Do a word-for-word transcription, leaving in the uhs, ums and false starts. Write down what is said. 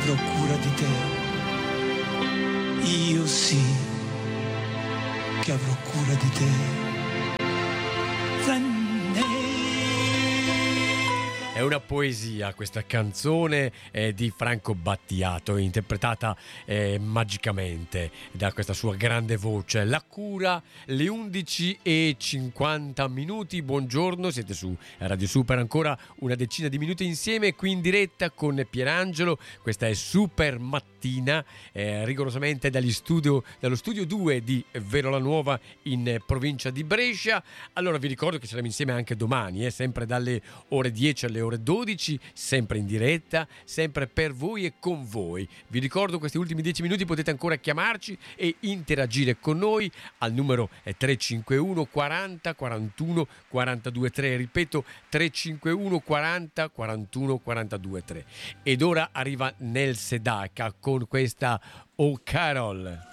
avrò cura di te. Io sì che avrò cura di te. È una poesia questa canzone eh, di Franco Battiato, interpretata eh, magicamente da questa sua grande voce. La cura, le undici e cinquanta minuti. Buongiorno, siete su Radio Super, ancora una decina di minuti insieme qui in diretta con Pierangelo. Questa è Super Mattina, eh, rigorosamente dagli studio, dallo studio due di Verola Nuova in eh, provincia di Brescia. Allora vi ricordo che saremo insieme anche domani, eh, sempre dalle ore dieci alle ore dodici, sempre in diretta, sempre per voi e con voi. Vi ricordo, questi ultimi dieci minuti potete ancora chiamarci e interagire con noi al numero tre cinque uno quaranta quarantuno quarantadue tre. Ripeto, tre cinque uno quaranta quarantuno quarantadue tre. Ed ora arriva Nel Sedaka con questa Oh Carol.